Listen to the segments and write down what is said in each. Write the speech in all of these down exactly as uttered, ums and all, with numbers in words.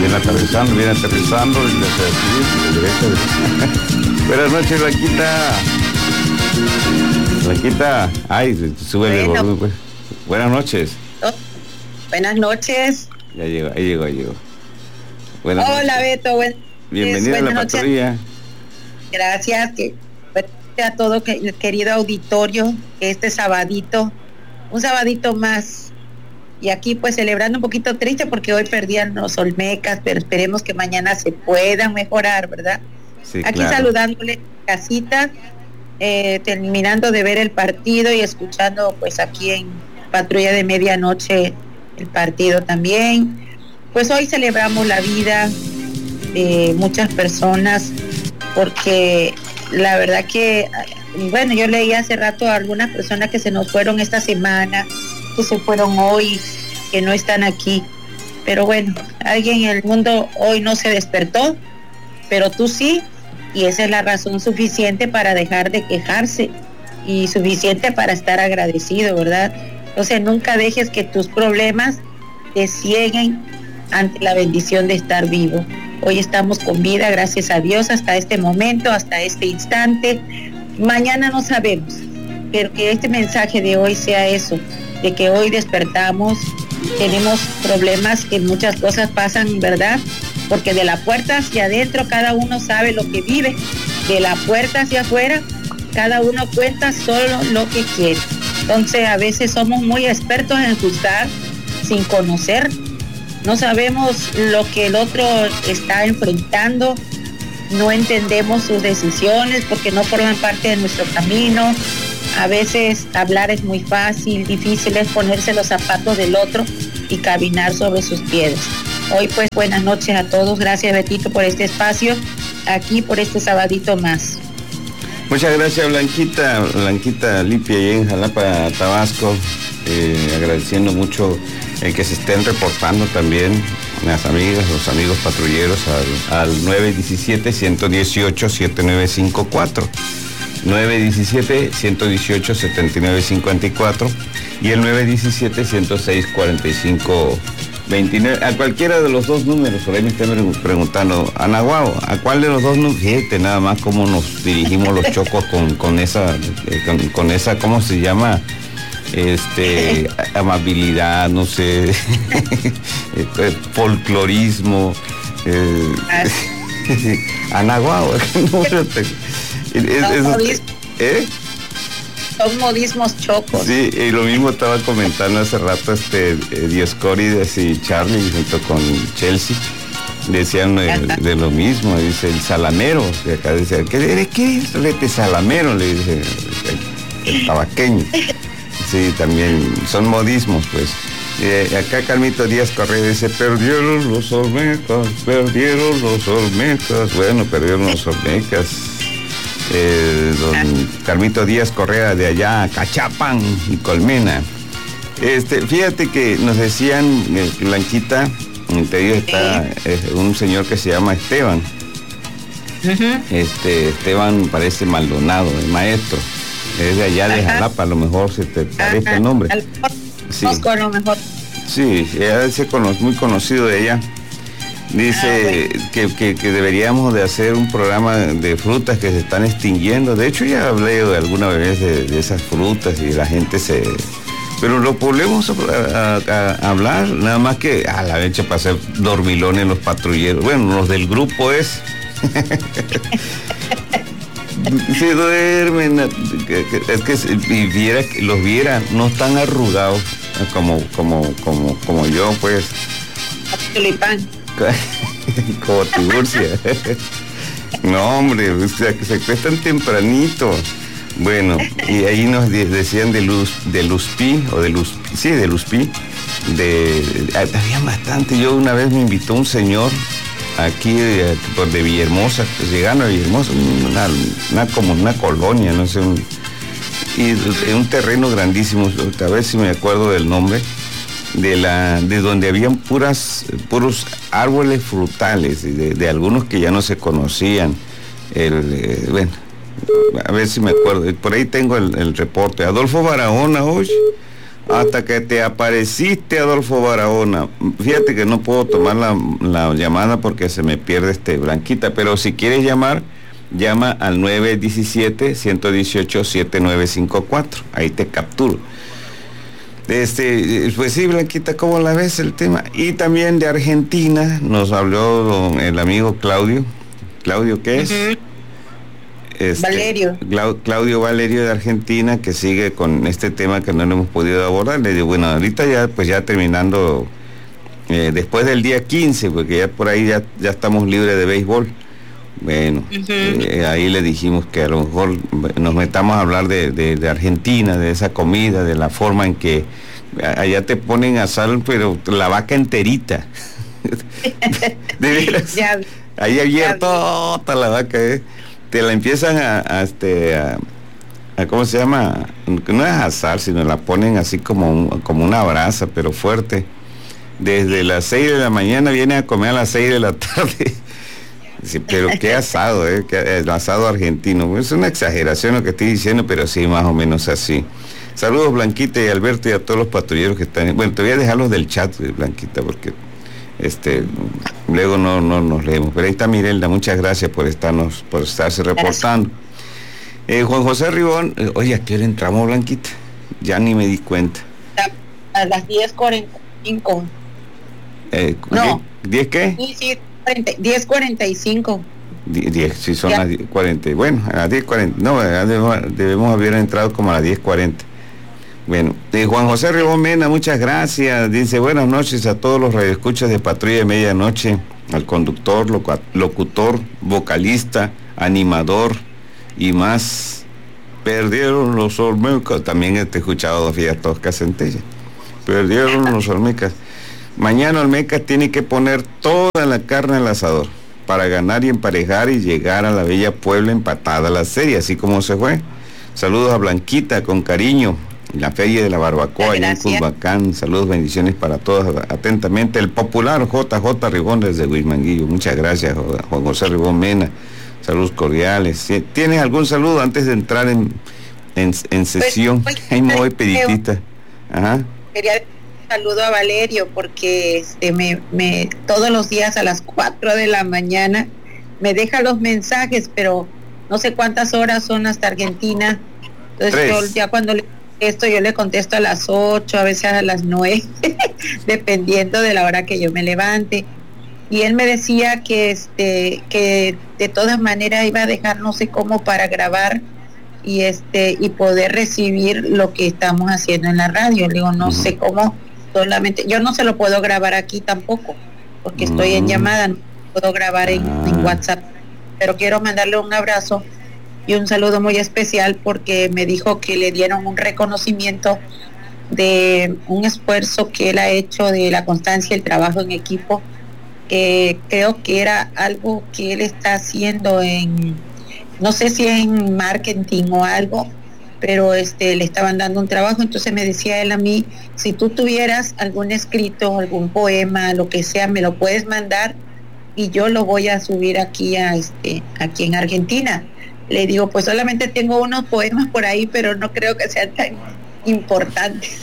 viene aterrizando, viene aterrizando. Buenas noches, Blanquita. Blanquita, ay, sube el volumen, pues. Buenas noches. Oh, buenas noches. Ya llegó, ahí llegó, ahí llegó. Buenas Hola, noches. Beto. Buen, Bienvenida a la noches. patrulla. Gracias. Que, a todo que, querido auditorio, este sabadito, un sabadito más. Y aquí pues celebrando un poquito triste porque hoy perdían los Olmecas, pero esperemos que mañana se puedan mejorar, ¿verdad? Sí, aquí claro. Saludándole casita, eh, terminando de ver el partido y escuchando pues aquí en Patrulla de Medianoche el partido también. Pues hoy celebramos la vida de muchas personas porque la verdad que, bueno, yo leí hace rato a algunas personas que se nos fueron esta semana, que se fueron hoy, que no están aquí. Pero bueno, alguien en el mundo hoy no se despertó, pero tú sí, y esa es la razón suficiente para dejar de quejarse y suficiente para estar agradecido, ¿verdad? Entonces nunca dejes que tus problemas te cieguen ante la bendición de estar vivo. Hoy estamos con vida, gracias a Dios, hasta este momento, hasta este instante. Mañana no sabemos, pero que este mensaje de hoy sea eso, de que hoy despertamos, tenemos problemas, que muchas cosas pasan, ¿verdad? Porque de la puerta hacia adentro cada uno sabe lo que vive, de la puerta hacia afuera cada uno cuenta solo lo que quiere. Entonces a veces somos muy expertos en juzgar sin conocer, no sabemos lo que el otro está enfrentando, no entendemos sus decisiones porque no forman parte de nuestro camino. A veces hablar es muy fácil, difícil es ponerse los zapatos del otro y caminar sobre sus pies. Hoy pues buenas noches a todos, gracias Betito por este espacio, aquí por este sabadito más. Muchas gracias, Blanquita, Blanquita Lipia, ahí en Jalapa, Tabasco, eh, agradeciendo mucho el que se estén reportando también las amigas, los amigos patrulleros al, al nueve uno siete, uno uno ocho, siete nueve cinco cuatro. nueve uno siete, uno uno ocho, siete nueve cinco cuatro y el nueve uno siete, uno seis cuatro cinco dos nueve. A cualquiera de los dos números, por ahí me están preguntando, Anahuao, ¿a cuál de los dos números? Fíjate nada más cómo nos dirigimos los chocos con, con esa, con, con esa, ¿cómo se llama? Este, amabilidad, no sé, folclorismo, eh, Anahuao, Son modismos, ¿eh? son modismos chocos. Sí, y lo mismo estaba comentando hace rato este eh, Dioscori y Charlie junto con Chelsea. Decían de, de lo mismo, dice el salamero, de acá decía, ¿qué, qué es rete salamero? Le dice el, el tabaqueño. Sí, también son modismos, pues. Eh, acá Carmito Díaz Correa dice, perdieron los Olmecas, perdieron los Olmecas. Bueno, perdieron los Olmecas. Eh, don Carmito Díaz Correa de allá, Cachapan y Colmena. Este, fíjate que nos decían, eh, Blanquita, entre ellos está eh, un señor que se llama Esteban. Uh-huh. Este, Esteban parece Maldonado, el maestro. Es de allá de Jalapa, a lo mejor se te parece el nombre. Sí. A lo mejor. Sí, es muy conocido de ella. Dice ah, bueno. que, que, que deberíamos de hacer un programa de frutas que se están extinguiendo. De hecho, ya hablé de alguna vez de, de esas frutas y la gente se... Pero lo volvemos a, a, a, a hablar, nada más que a la vez para hacer dormilones los patrulleros. Bueno, los del grupo es... se duermen, es que si viera, los viera, no están arrugados como, como, como, como yo, pues. Tulipán. Como Tiburcia. No, hombre, o sea, que se cuestan tempranito. Bueno, y ahí nos de, decían de Luz, de Luzpi, o de Luz, sí, de Luzpi, de, había bastante. Yo una vez me invitó un señor aquí de, de Villahermosa, pues llegando a Villahermosa, una, una, como una colonia, no sé, un, y un terreno grandísimo, a ver si me acuerdo del nombre, de la, de donde habían puras, puros árboles frutales, de, de algunos que ya no se conocían. El, eh, bueno, a ver si me acuerdo, por ahí tengo el, el reporte. Adolfo Barahona hoy, hasta que te apareciste, Adolfo Barahona. Fíjate que no puedo tomar la, la llamada porque se me pierde este Blanquita, pero si quieres llamar, llama al nueve uno siete, uno uno ocho, siete nueve cinco cuatro, ahí te capturo. Este, pues sí, Blanquita, ¿cómo la ves el tema? Y también de Argentina nos habló el amigo Claudio. ¿Claudio qué es? Uh-huh. Este, Valerio. Clau, Claudio Valerio de Argentina, que sigue con este tema que no lo hemos podido abordar. Le digo, bueno, ahorita ya, pues ya terminando, eh, después del día quince, porque ya por ahí ya, ya estamos libres de béisbol. Bueno, uh-huh. eh, ahí le dijimos que a lo mejor nos metamos a hablar de, de, de Argentina, de esa comida, de la forma en que allá te ponen a sal, pero la vaca enterita. De veras. Ya, ahí abierto toda la vaca, ¿eh? Te la empiezan a, a este a, a, ¿cómo se llama? No es asar, sino la ponen así como un, como una brasa, pero fuerte. Desde las seis de la mañana viene a comer a las seis de la tarde. Sí, pero qué asado, ¿eh? Qué, el asado argentino. Es una exageración lo que estoy diciendo, pero sí, más o menos así. Saludos, Blanquita y Alberto, y a todos los patrulleros que están. Bueno, te voy a dejar los del chat, Blanquita, porque este luego no, no nos leemos. Pero ahí está Mirelda, muchas gracias por estarnos, por estarse reportando. Eh, Juan José Ribón, eh, oye, ¿a qué hora entramos, Blanquita? Ya ni me di cuenta. A las diez cuarenta y cinco. Eh, no. ¿diez qué? Sí, sí. diez cuarenta y cinco. diez, sí, son ya. Las diez cuarenta. Bueno, a las diez cuarenta. No, debemos, debemos haber entrado como a las diez cuarenta. Bueno, eh, Juan José Ribón Mena, muchas gracias. Dice, buenas noches a todos los radioescuchas de Patrulla de Medianoche, al conductor, locu- locutor, vocalista, animador y más. Perdieron los Olmecas. También te he escuchado dos días Tosca Centella. Perdieron los Olmecas. Mañana Olmeca tiene que poner toda la carne al asador para ganar y emparejar y llegar a la bella Puebla empatada a la serie, así como se fue. Saludos a Blanquita, con cariño, la feria de la barbacoa allá en Culhuacán. Saludos, bendiciones para todos. Atentamente, el popular J J Ribón desde Huismanguillo. Muchas gracias, Juan José Ribón Mena. Saludos cordiales. ¿Tienes algún saludo antes de entrar en, en, en sesión? Ahí me voy peditita. Ajá. Quería saludo a Valerio porque este me, me todos los días a las cuatro de la mañana me deja los mensajes, pero no sé cuántas horas son hasta Argentina. Entonces yo, ya cuando le contesto, yo le contesto a las ocho, a veces a las nueve, dependiendo de la hora que yo me levante. Y él me decía que este que de todas maneras iba a dejar no sé cómo para grabar y este y poder recibir lo que estamos haciendo en la radio. Le digo, no uh-huh. sé cómo. Solamente, yo no se lo puedo grabar aquí tampoco, porque estoy mm. en llamada, no puedo grabar en, ah. en WhatsApp, pero quiero mandarle un abrazo y un saludo muy especial porque me dijo que le dieron un reconocimiento de un esfuerzo que él ha hecho, de la constancia y el trabajo en equipo. Eh, creo que era algo que él está haciendo en, no sé si en marketing o algo, pero este le estaban dando un trabajo. Entonces me decía él a mí, si tú tuvieras algún escrito, algún poema, lo que sea, me lo puedes mandar y yo lo voy a subir aquí a este aquí en Argentina. Le digo, pues solamente tengo unos poemas por ahí, pero no creo que sean tan importantes.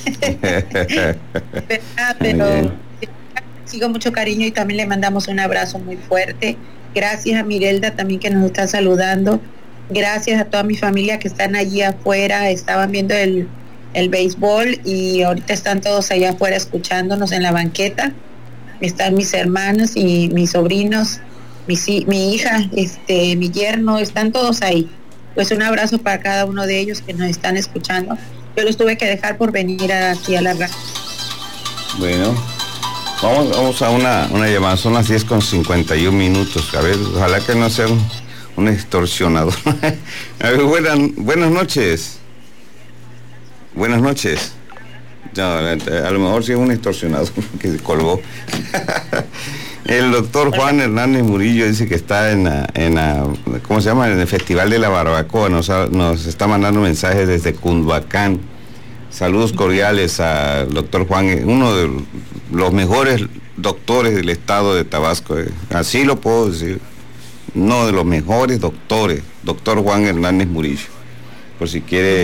Pero sigo mucho cariño y también le mandamos un abrazo muy fuerte. Gracias a Mirelda también que nos está saludando. Gracias a toda mi familia que están allí afuera, estaban viendo el, el béisbol y ahorita están todos allá afuera escuchándonos en la banqueta. Están mis hermanos y mis sobrinos, mi, mi hija, este, mi yerno, están todos ahí. Pues un abrazo para cada uno de ellos que nos están escuchando. Yo los tuve que dejar por venir aquí a la radio. Bueno, vamos, vamos a una, una llamada, son las diez con cincuenta y un minutos. A ver, ojalá que no sea un... un extorsionador. A ver, buenas, buenas noches. Buenas noches. No, a lo mejor sí es un extorsionador que se colgó. El doctor Juan Hernández Murillo dice que está en la, en la, ¿cómo se llama? En el Festival de la Barbacoa. Nos, nos está mandando mensajes desde Culhuacán. Saludos cordiales al doctor Juan, uno de los mejores doctores del estado de Tabasco. Así lo puedo decir. Uno de los mejores doctores, doctor Juan Hernández Murillo. Por si quiere uh-huh.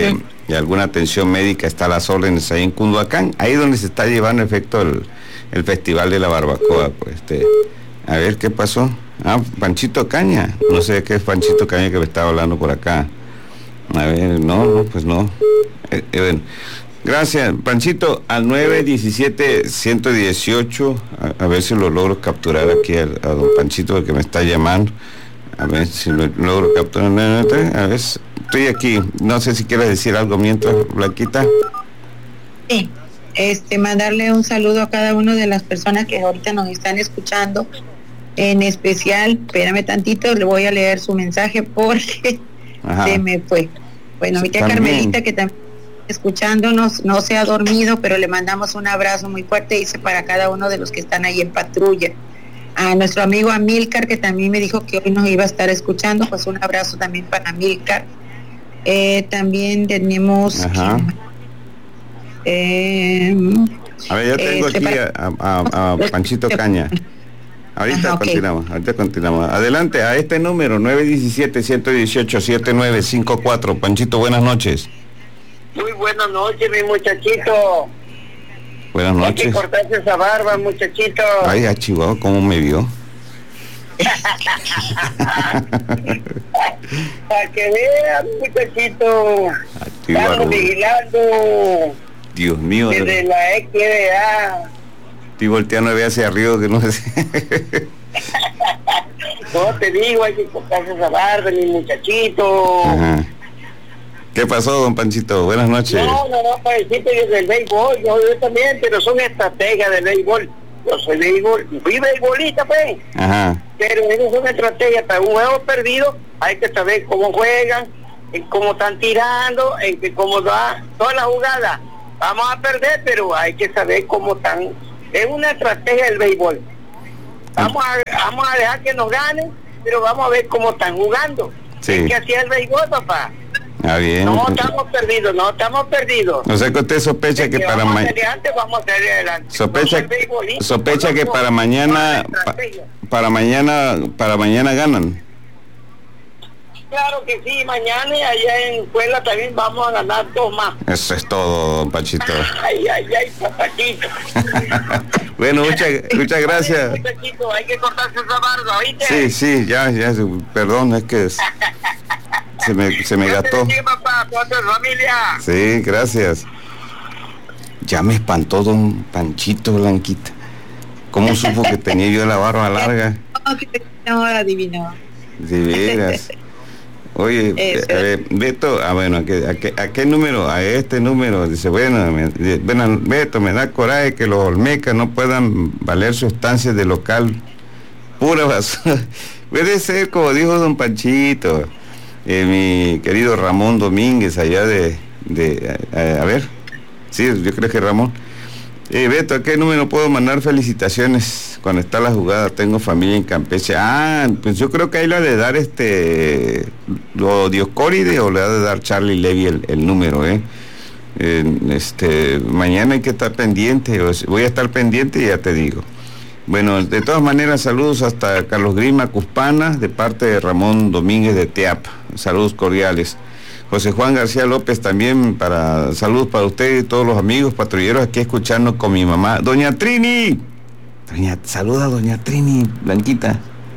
y alguna atención médica está a las órdenes ahí en Cunduacán, ahí donde se está llevando efecto el, el Festival de la Barbacoa. Pues este, a ver qué pasó. Ah, Panchito Caña, no sé qué es Panchito Caña que me estaba hablando por acá. A ver, no, no, pues no. Eh, eh, bueno. Gracias, Panchito, al nueve diecisiete ciento dieciocho, a, a ver si lo logro capturar aquí a, a don Panchito, porque me está llamando. A ver si lo logro capturar. A ver, estoy aquí. No sé si quieres decir algo mientras, Blanquita. Sí, este, mandarle un saludo a cada una de las personas que ahorita nos están escuchando. En especial, espérame tantito, le voy a leer su mensaje porque Ajá. se me fue. Bueno, mi tía también. Carmelita, que también escuchándonos, no se ha dormido, pero le mandamos un abrazo muy fuerte, dice, para cada uno de los que están ahí en patrulla. A nuestro amigo Amílcar, que también me dijo que hoy nos iba a estar escuchando, pues un abrazo también para Amílcar. Eh, también tenemos eh, a ver, ya tengo este, aquí para... a, a, a Panchito Caña. Ahorita Ajá, continuamos, okay. ahorita continuamos. Adelante, a este número, nueve diecisiete ciento dieciocho siete nueve cinco cuatro. Panchito, buenas noches. Muy buenas noches, mi muchachito. Buenas noches. Hay que cortarse esa barba, muchachito. Ay, a Chihuahua, ¿cómo me vio? Para que vean, muchachito. Estamos vigilando. Dios mío. Desde la X D A. Estoy volteando a ver hacia arriba, que no sé. No, te digo, hay que cortarse esa barba, mi muchachito. Ajá. ¿Qué pasó, don Panchito? Buenas noches. No, no, no, Panchito, yo del béisbol, yo, yo también, pero son estrategias del béisbol. Yo soy béisbol, fui beisbolista, pues. Ajá. Pero eso son estrategias. Para un juego perdido hay que saber cómo juegan, en cómo están tirando, en que cómo da toda la jugada. Vamos a perder, pero hay que saber cómo están. Es una estrategia del béisbol. Vamos a, vamos a dejar que nos ganen, pero vamos a ver cómo están jugando. Sí. Es que así es el béisbol, papá. Ah, bien. No estamos perdidos, no estamos perdidos. O sea que usted sospecha que, que para mañana vamos a salir adelante. Sospecha, sospecha que para mañana pa, para mañana para mañana ganan. Claro que sí, mañana y allá en Puebla también vamos a ganar dos más. Eso es todo, don Panchito. Ay, ay, ay, papachito. Bueno, muchas muchas gracias. Ay, papachito, hay que cortarse esa barba, ¿oíste? Sí, sí, ya, ya, perdón, es que es, se me se me gastó. Sí, papá, familia. Sí, gracias. Ya me espantó don Panchito, Blanquita. ¿Cómo supo que tenía yo la barba larga? No, adivinó. De veras. Oye, a ver, Beto, ah, bueno, ¿a qué, a, qué, ¿a qué número? A este número. Dice, bueno, me, bueno, Beto, me da coraje que los olmecas no puedan valer su estancia de local. Pura basura. Puede ser, como dijo don Panchito, eh, mi querido Ramón Domínguez, allá de, de a, a ver, sí, yo creo que Ramón. Eh, Beto, ¿a qué número puedo mandar felicitaciones cuando está la jugada? Tengo familia en Campeche. Ah, pues yo creo que ahí le ha de dar este, lo Dioscóride, o le ha de dar Charlie Levy el, el número, ¿eh? eh este, mañana hay que estar pendiente, voy a estar pendiente y ya te digo. Bueno, de todas maneras, saludos hasta Carlos Grima, Cuspana, de parte de Ramón Domínguez de Teap. Saludos cordiales. José Juan García López también, para saludos para usted y todos los amigos patrulleros aquí escuchando con mi mamá. Doña Trini. Doña, saluda doña Trini, Blanquita.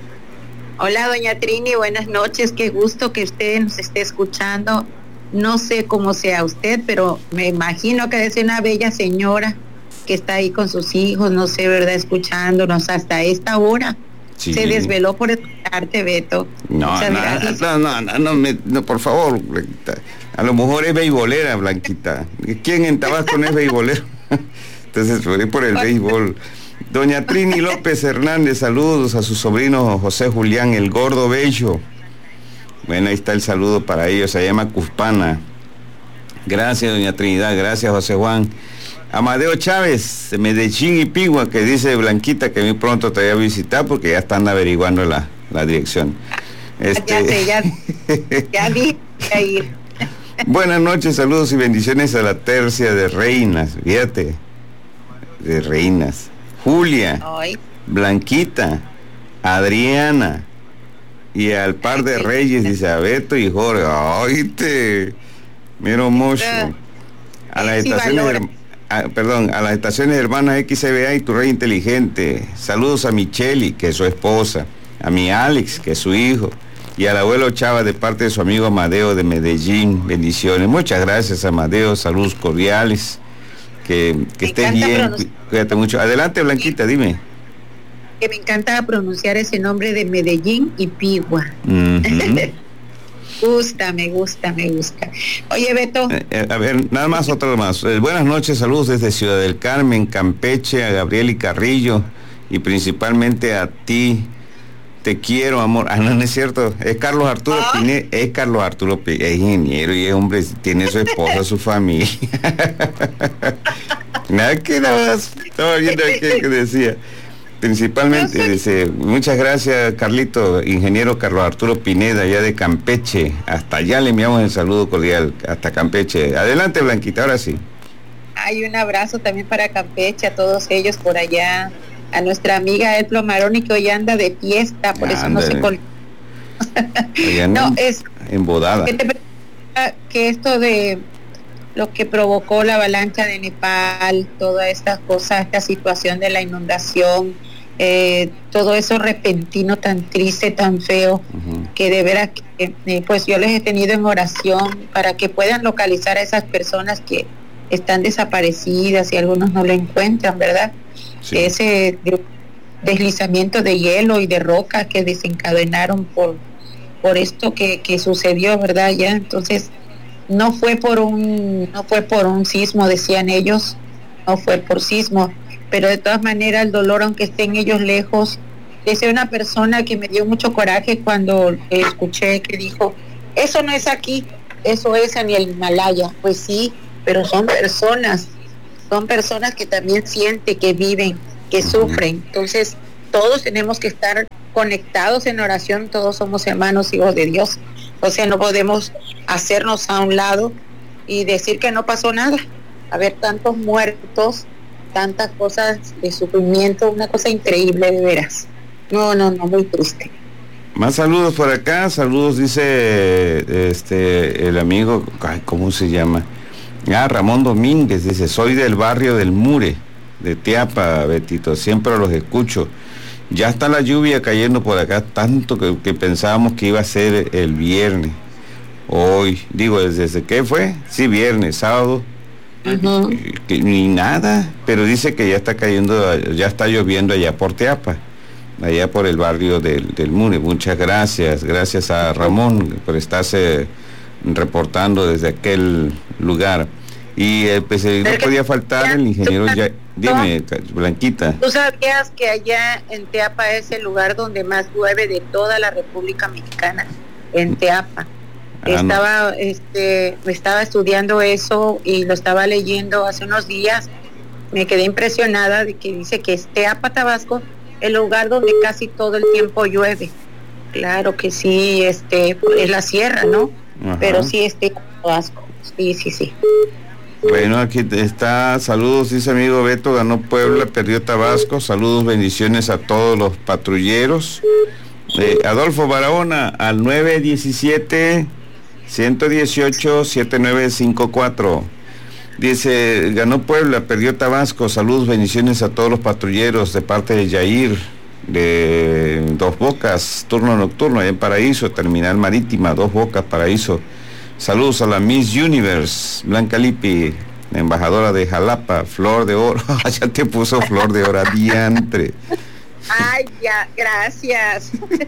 Hola doña Trini, buenas noches, qué gusto que usted nos esté escuchando. No sé cómo sea usted, pero me imagino que es una bella señora que está ahí con sus hijos, no sé, ¿verdad? Escuchándonos hasta esta hora. Sí. Se desveló por escucharte, Beto. No, no, no, no, no, no, me, no, por favor, Blanquita. A lo mejor es beisbolera, Blanquita. ¿Quién en Tabasco no es beisbolero? Entonces, por, por el béisbol. Doña Trini López Hernández, saludos a su sobrino José Julián, el gordo bello. Bueno, ahí está el saludo para ellos, se llama Cuspana. Gracias, doña Trinidad, gracias, José Juan. Amadeo Chávez, de Medellín y Pigua, que dice Blanquita que muy pronto te voy a visitar porque ya están averiguando la, la dirección. Este... Ya sé, ya, ya vi a ir. Buenas noches, saludos y bendiciones a la tercia de reinas, fíjate, de reinas. Julia, Ay. Blanquita, Adriana, y al par de reyes, dice a Beto y Jorge. Oíste, Miro mucho. A las Sí, estaciones, valora. her- a- perdón, a las estaciones hermanas X C B A y Tu Rey Inteligente. Saludos a Micheli, que es su esposa, a mi Alex, que es su hijo, y al abuelo Chava de parte de su amigo Amadeo de Medellín. Bendiciones. Muchas gracias, Amadeo. Saludos cordiales. Que, que Me estés encanta bien. pronunci- Cuídate mucho. Adelante, Blanquita, dime. Que me encanta pronunciar ese nombre de Medellín y Pigua. Ujú. Gusta, me gusta, me gusta. Oye, Beto, Eh, eh, a ver, nada más, otra más. Eh, buenas noches, saludos desde Ciudad del Carmen, Campeche, a Gabriel y Carrillo, y principalmente a ti. Te quiero, amor. Ah, no, no es cierto. Es Carlos Arturo Ah. Pineda. Es Carlos Arturo Pineda. Es ingeniero y es hombre. Tiene su esposa, su familia. Nada que nada más. Estaba viendo aquí que decía. Principalmente, No sé. dice, muchas gracias, Carlito, ingeniero Carlos Arturo Pineda, allá de Campeche. Hasta allá le enviamos el saludo cordial, hasta Campeche. Adelante, Blanquita, ahora sí. hay un abrazo también para Campeche, a todos ellos por allá, a nuestra amiga El Plomaroni, que hoy anda de fiesta, por eso no se Ándale. col... Allá en, No, es embodada. que te pregunta que esto de lo que provocó la avalancha de Nepal, toda esta cosa, esta situación de la inundación, eh, todo eso repentino tan triste, tan feo, Ujú. que de veras que, eh, pues yo les he tenido en oración para que puedan localizar a esas personas que están desaparecidas y algunos no lo encuentran, ¿verdad? Sí. Ese de- deslizamiento de hielo y de rocas que desencadenaron por por esto que, que sucedió, ¿verdad? Ya, entonces no fue por un no fue por un sismo, decían ellos, no fue por sismo, pero de todas maneras el dolor, aunque estén ellos lejos. Decía una persona que me dio mucho coraje cuando escuché que dijo, eso no es aquí, eso es en el Himalaya. Pues sí, pero son personas, son personas que también sienten, que viven, que sufren. Entonces todos tenemos que estar conectados en oración, todos somos hermanos, hijos de Dios. O sea, no podemos hacernos a un lado y decir que no pasó nada. Haber tantos muertos, tantas cosas de sufrimiento, una cosa increíble, de veras. No, no, no, muy triste. Más saludos por acá, saludos, dice este el amigo, ay, ¿cómo se llama? Ah, Ramón Domínguez, dice, soy del barrio del Mure, de Teapa, Betito, siempre los escucho. Ya está la lluvia cayendo por acá, tanto que, que pensábamos que iba a ser el viernes. Hoy, digo, ¿desde qué fue? Sí, viernes, sábado, Ujú. eh, que ni nada, pero dice que ya está cayendo, ya está lloviendo allá por Teapa, allá por el barrio del, del Mure. Muchas gracias, gracias a Ramón por estarse reportando desde aquel lugar. Y eh, pues eh, no Pero que- podía faltar el ingeniero ya. Dime, Blanquita. ¿Tú sabías que allá en Teapa es el lugar donde más llueve de toda la República Mexicana? En Teapa. Ah, no. Estaba, este, estaba estudiando eso y lo estaba leyendo hace unos días. Me quedé impresionada de que dice que es Teapa, Tabasco, el lugar donde casi todo el tiempo llueve. Claro que sí, este, es la sierra, ¿no? Ajá. Pero sí es Teapa, Tabasco. Sí, sí, sí. Bueno, aquí está, saludos, dice amigo Beto, ganó Puebla, perdió Tabasco, saludos, bendiciones a todos los patrulleros. Eh, Adolfo Barahona, al nueve diecisiete, ciento dieciocho, setenta y nueve cincuenta y cuatro. Dice, ganó Puebla, perdió Tabasco, saludos, bendiciones a todos los patrulleros de parte de Yair, de Dos Bocas, turno nocturno, allá en Paraíso, terminal marítima, Dos Bocas, Paraíso. Saludos a la Miss Universe, Blanca Lipi, la embajadora de Jalapa, Flor de Oro. Ya te puso Flor de Oro, diantre. Ay, ya, gracias.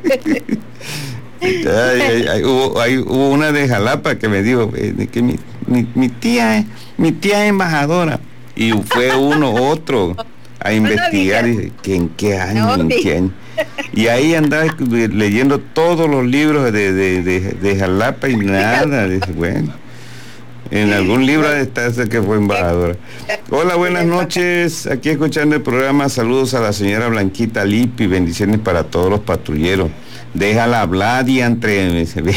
Ay, ay, ay, hubo, hay- hubo una de Jalapa que me dijo eh, de que mi, mi, mi tía, eh, mi tía es embajadora. Y fue uno, otro, a investigar, y, que en qué año, No, en sí. qué año. Y ahí andaba leyendo todos los libros de, de, de, de Jalapa y nada. Dice, bueno, en algún libro de estar que fue embajadora. Hola, buenas noches. Aquí escuchando el programa. Saludos a la señora Blanquita Lipi. Bendiciones para todos los patrulleros. Déjala hablar y entre.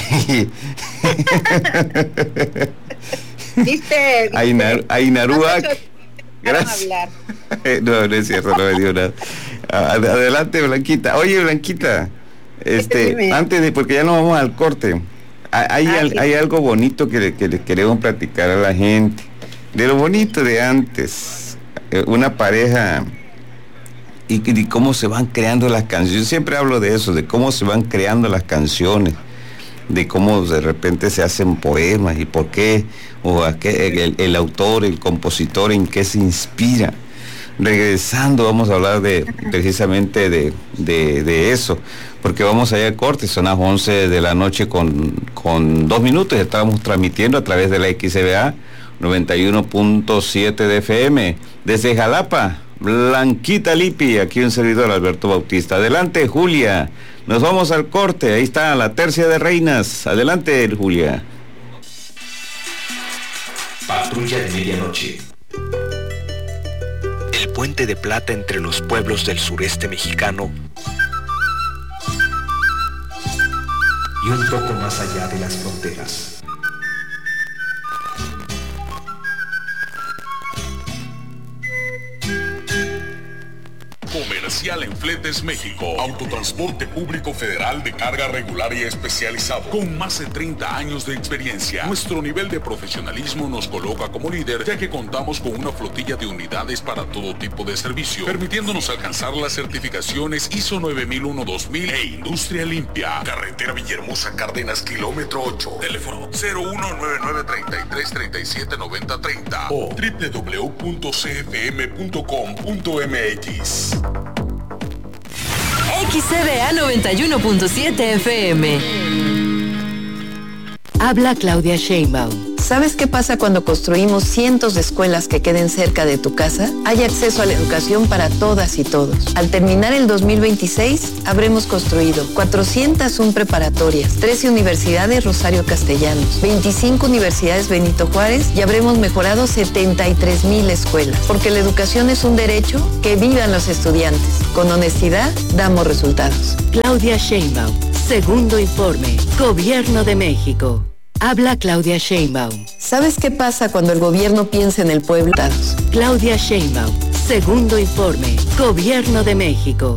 ¿Viste? Ainar, Ainaruac. Dejaron Gracias. hablar. No, no es cierto, no me dio nada. Ad- Adelante, Blanquita. Oye, Blanquita, este, Dime. antes de, porque ya nos vamos al corte, hay, hay, hay algo bonito que, que le queremos platicar a la gente. De lo bonito de antes, una pareja y, y cómo se van creando las canciones. Yo siempre hablo de eso, de cómo se van creando las canciones, de cómo de repente se hacen poemas y por qué, o a qué, el, el autor, el compositor, en qué se inspira. Regresando vamos a hablar de precisamente de, de, de eso, porque vamos allá al corte, son las once de la noche con, con dos minutos, estamos transmitiendo a través de la X B A noventa y uno punto siete de F M, desde Jalapa, Blanquita Lipi, aquí un servidor Alberto Bautista. Adelante, Julia, nos vamos al corte, ahí está la tercia de reinas, adelante, Julia. Patrulla de medianoche. El puente de plata entre los pueblos del sureste mexicano y un poco más allá de las fronteras. Comercial en Fletes México, autotransporte público federal de carga regular y especializado, con más de treinta años de experiencia. Nuestro nivel de profesionalismo nos coloca como líder, ya que contamos con una flotilla de unidades para todo tipo de servicio, permitiéndonos alcanzar las certificaciones I S O nueve mil uno dos mil e Industria Limpia. Carretera Villahermosa Cárdenas, kilómetro ocho, teléfono cero uno nueve nueve, treinta y tres, treinta y siete, noventa, treinta o doble u doble u doble u punto c f m punto com punto m x. X C B A noventa y uno punto siete F M. Habla Claudia Sheinbaum. ¿Sabes qué pasa cuando construimos cientos de escuelas que queden cerca de tu casa? Hay acceso a la educación para todas y todos. Al terminar el dos mil veintiséis, habremos construido cuatrocientas una preparatorias, trece universidades Rosario Castellanos, veinticinco universidades Benito Juárez y habremos mejorado setenta y tres mil escuelas. Porque la educación es un derecho, que vivan los estudiantes. Con honestidad, damos resultados. Claudia Sheinbaum, segundo informe, Gobierno de México. Habla Claudia Sheinbaum. ¿Sabes qué pasa cuando el gobierno piensa en el pueblo? Claudia Sheinbaum, segundo informe, Gobierno de México.